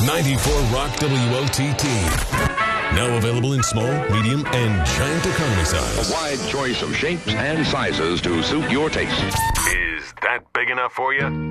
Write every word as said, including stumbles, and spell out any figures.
ninety-four Rock W O T T. Now available in small, medium, and giant economy size. A wide choice of shapes and sizes to suit your taste. Is that big enough for you?